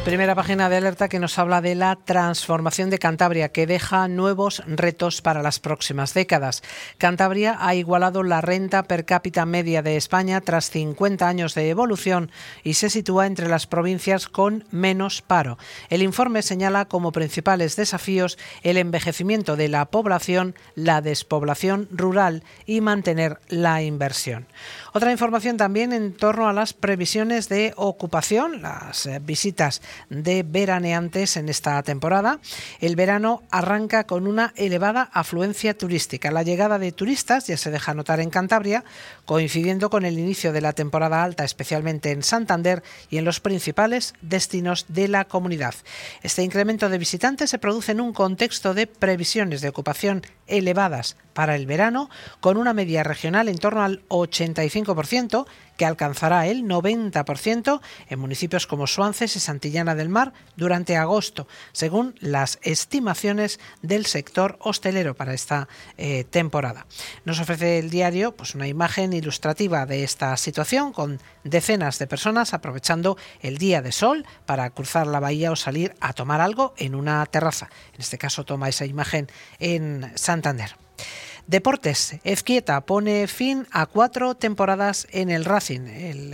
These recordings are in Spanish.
Primera página de Alerta que nos habla de la transformación de Cantabria, que deja nuevos retos para las próximas décadas. Cantabria ha igualado la renta per cápita media de España tras 50 años de evolución y se sitúa entre las provincias con menos paro. El informe señala como principales desafíos el envejecimiento de la población, la despoblación rural y mantener la inversión. Otra información también en torno a las previsiones de ocupación, las visitas de veraneantes en esta temporada. El verano arranca con una elevada afluencia turística. La llegada de turistas ya se deja notar en Cantabria, coincidiendo con el inicio de la temporada alta, especialmente en Santander y en los principales destinos de la comunidad. Este incremento de visitantes se produce en un contexto de previsiones de ocupación elevadas para el verano, con una media regional en torno al 85%, que alcanzará el 90% en municipios como Suances y Santillana del Mar durante agosto, según las estimaciones del sector hostelero para esta temporada. Nos ofrece el diario una imagen ilustrativa de esta situación, con decenas de personas aprovechando el día de sol para cruzar la bahía o salir a tomar algo en una terraza. En este caso toma esa imagen en Santander. Deportes. Ezquieta pone fin a 4 temporadas en el Racing. El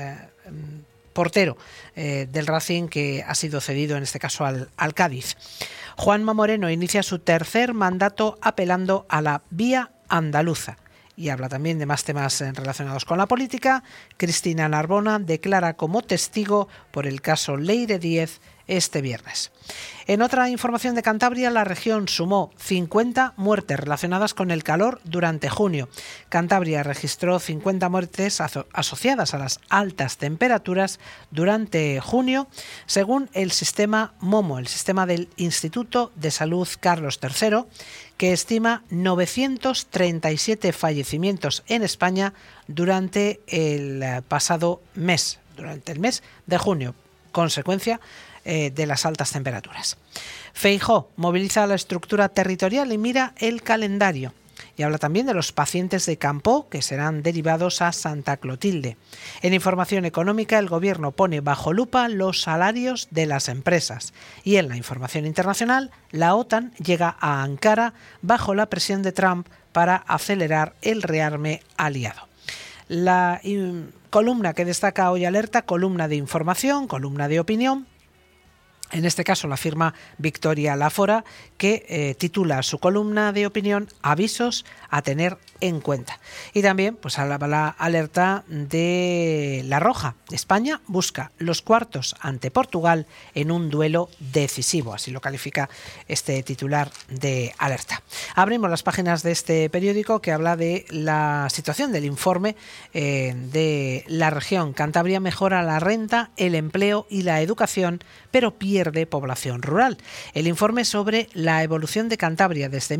portero del Racing, que ha sido cedido en este caso al Cádiz. Juanma Moreno inicia su tercer mandato apelando a la vía andaluza. Y habla también de más temas relacionados con la política. Cristina Narbona declara como testigo por el caso Leire Díez este viernes. En otra información de Cantabria, la región sumó 50 muertes relacionadas con el calor durante junio. Cantabria registró 50 muertes asociadas a las altas temperaturas durante junio, según el sistema MOMO, el sistema del Instituto de Salud Carlos III, que estima 937 fallecimientos en España durante el pasado mes, durante el mes de junio, consecuencia de las altas temperaturas. Feijóo moviliza la estructura territorial y mira el calendario. Y habla también de los pacientes de Campo que serán derivados a Santa Clotilde. En información económica, el Gobierno pone bajo lupa los salarios de las empresas. Y en la información internacional, la OTAN llega a Ankara bajo la presión de Trump para acelerar el rearme aliado. La columna que destaca hoy Alerta, columna de información, columna de opinión. En este caso la firma Victoria Lafora, que titula su columna de opinión Avisos a tener en cuenta. Y también hablaba la Alerta de La Roja. España busca los cuartos ante Portugal en un duelo decisivo. Así lo califica este titular de Alerta. Abrimos las páginas de este periódico, que habla de la situación del informe de la región. Cantabria mejora la renta, el empleo y la educación, pero pierde población rural. El informe sobre la evolución de Cantabria desde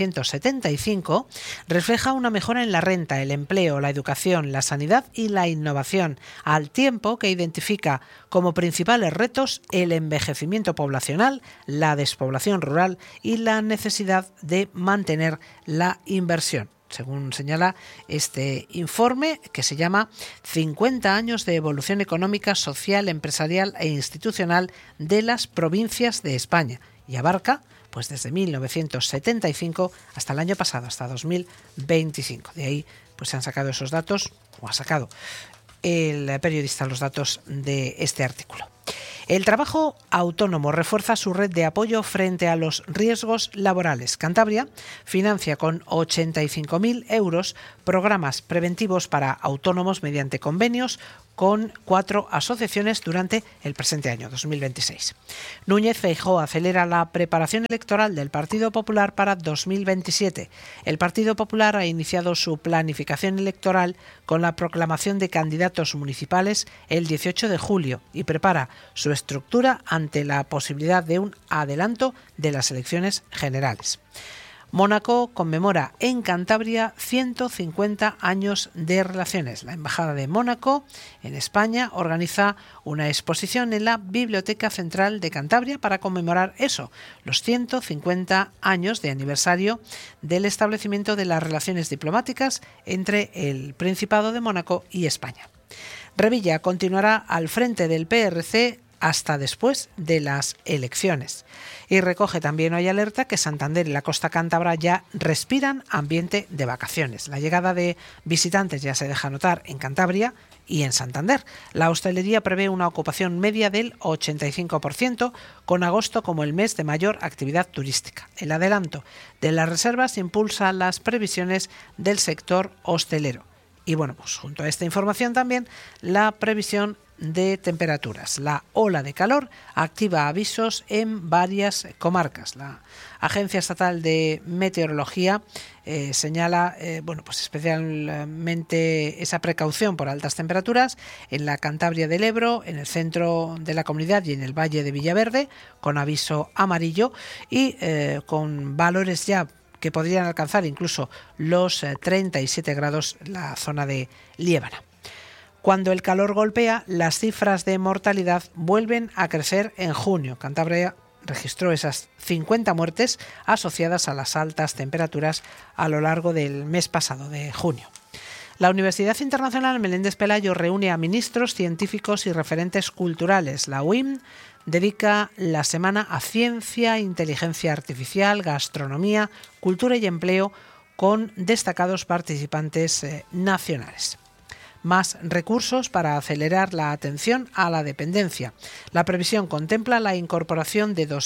1975 refleja una mejora en la renta, el empleo, la educación, la sanidad y la innovación, al tiempo que identifica como principales retos el envejecimiento poblacional, la despoblación rural y la necesidad de mantener la inversión, según señala este informe, que se llama 50 años de evolución económica, social, empresarial e institucional de las provincias de España, y abarca desde 1975 hasta el año pasado, hasta 2025. De ahí se han sacado esos datos, o ha sacado el periodista los datos de este artículo. El trabajo autónomo refuerza su red de apoyo frente a los riesgos laborales. Cantabria financia con 85.000 euros programas preventivos para autónomos mediante convenios con 4 asociaciones durante el presente año, 2026. Núñez Feijóo acelera la preparación electoral del Partido Popular para 2027. El Partido Popular ha iniciado su planificación electoral con la proclamación de candidatos municipales el 18 de julio y prepara su estructura ante la posibilidad de un adelanto de las elecciones generales. Mónaco conmemora en Cantabria 150 años de relaciones. La Embajada de Mónaco en España organiza una exposición en la Biblioteca Central de Cantabria para conmemorar eso, los 150 años de aniversario del establecimiento de las relaciones diplomáticas entre el Principado de Mónaco y España. Revilla continuará al frente del PRC hasta después de las elecciones. Y recoge también hoy alerta que Santander y la costa cántabra ya respiran ambiente de vacaciones. La llegada de visitantes ya se deja notar en Cantabria y en Santander. La hostelería prevé una ocupación media del 85%, con agosto como el mes de mayor actividad turística. El adelanto de las reservas impulsa las previsiones del sector hostelero. Y bueno, pues junto a esta información también la previsión de temperaturas. La ola de calor activa avisos en varias comarcas. La Agencia Estatal de Meteorología señala pues especialmente esa precaución por altas temperaturas en la Cantabria del Ebro, en el centro de la comunidad y en el Valle de Villaverde, con aviso amarillo y con valores ya que podrían alcanzar incluso los 37 grados en la zona de Liébana. Cuando el calor golpea, las cifras de mortalidad vuelven a crecer en junio. Cantabria registró esas 50 muertes asociadas a las altas temperaturas a lo largo del mes pasado de junio. La Universidad Internacional Meléndez Pelayo reúne a ministros, científicos y referentes culturales. La UIM dedica la semana a ciencia, inteligencia artificial, gastronomía, cultura y empleo, con destacados participantes nacionales. Más recursos para acelerar la atención a la dependencia. La previsión contempla la incorporación de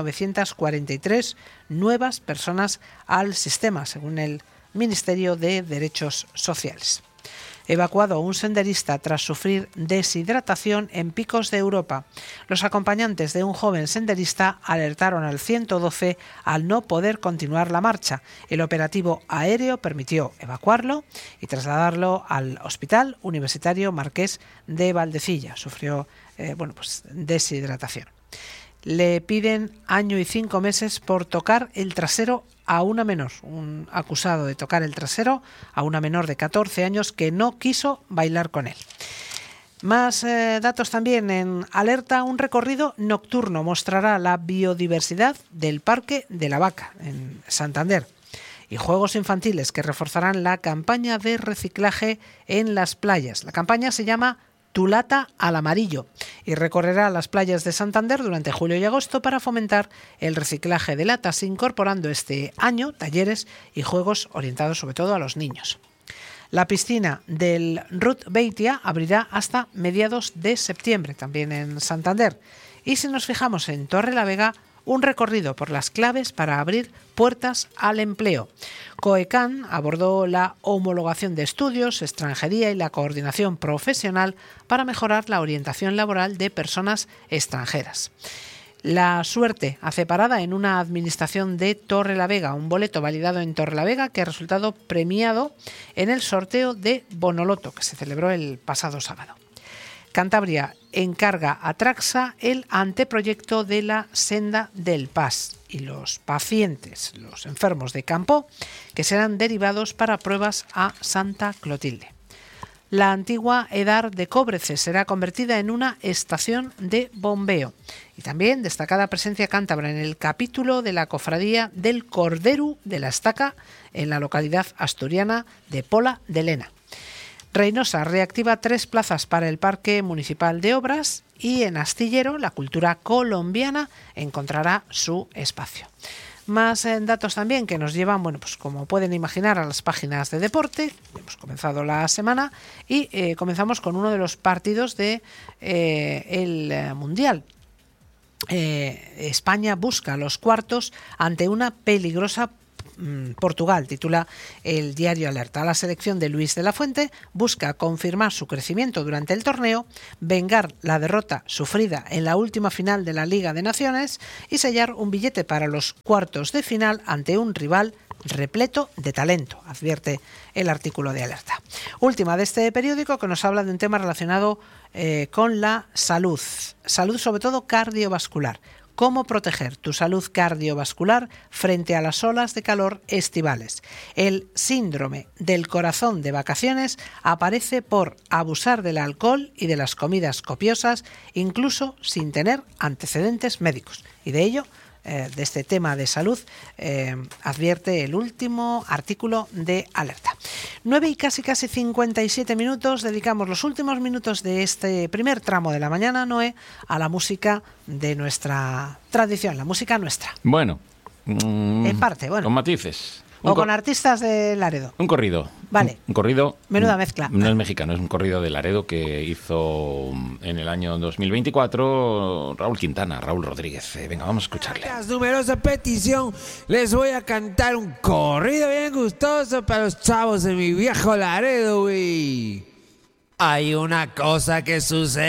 2.943 nuevas personas al sistema, según el Ministerio de Derechos Sociales. Evacuado un senderista tras sufrir deshidratación en Picos de Europa. Los acompañantes de un joven senderista alertaron al 112 al no poder continuar la marcha. El operativo aéreo permitió evacuarlo y trasladarlo al Hospital Universitario Marqués de Valdecilla. Sufrió deshidratación. Le piden 1 año y 5 meses por tocar el trasero a una menor. Un acusado de tocar el trasero a una menor de 14 años que no quiso bailar con él. Más datos también en alerta. Un recorrido nocturno mostrará la biodiversidad del Parque de la Vaca, en Santander. Y juegos infantiles que reforzarán la campaña de reciclaje en las playas. La campaña se llama Tu lata al amarillo y recorrerá las playas de Santander durante julio y agosto para fomentar el reciclaje de latas, incorporando este año talleres y juegos orientados sobre todo a los niños. La piscina del Ruth Beitia abrirá hasta mediados de septiembre, también en Santander. Y si nos fijamos en Torrelavega, un recorrido por las claves para abrir puertas al empleo. COECAN abordó la homologación de estudios, extranjería y la coordinación profesional para mejorar la orientación laboral de personas extranjeras. La suerte hace parada en una administración de Torrelavega, un boleto validado en Torrelavega que ha resultado premiado en el sorteo de Bonoloto, que se celebró el pasado sábado. Cantabria encarga a Traxa el anteproyecto de la senda del Pas y los pacientes, los enfermos de campo, que serán derivados para pruebas a Santa Clotilde. La antigua Edar de Cóbreces será convertida en una estación de bombeo. Y también destacada presencia cántabra en el capítulo de la cofradía del Corderu de la Estaca en la localidad asturiana de Pola de Lena. Reynosa reactiva 3 plazas para el Parque Municipal de Obras y en Astillero la cultura colombiana encontrará su espacio. Más datos también que nos llevan, como pueden imaginar, a las páginas de deporte. Hemos comenzado la semana y comenzamos con uno de los partidos de el Mundial. España busca los cuartos ante una peligrosa Portugal, titula el diario Alerta. La selección de Luis de la Fuente busca confirmar su crecimiento durante el torneo, vengar la derrota sufrida en la última final de la Liga de Naciones y sellar un billete para los cuartos de final ante un rival repleto de talento, advierte el artículo de Alerta. Última de este periódico, que nos habla de un tema relacionado con la salud sobre todo cardiovascular. ¿Cómo proteger tu salud cardiovascular frente a las olas de calor estivales? El síndrome del corazón de vacaciones aparece por abusar del alcohol y de las comidas copiosas, incluso sin tener antecedentes médicos. Y de ello de este tema de salud, advierte el último artículo de alerta. 9 y casi 57 minutos, dedicamos los últimos minutos de este primer tramo de la mañana, Noé, a la música de nuestra tradición, la música nuestra. Bueno. En parte, bueno. Con matices. O con artistas de Laredo. Un corrido. Vale. Un corrido. Menuda mezcla. No es mexicano, es un corrido de Laredo que hizo en el año 2024 Raúl Quintana, Raúl Rodríguez. Venga, vamos a escucharle. Numerosa petición, les voy a cantar un corrido bien gustoso para los chavos de mi viejo Laredo, güey. Hay una cosa que sucede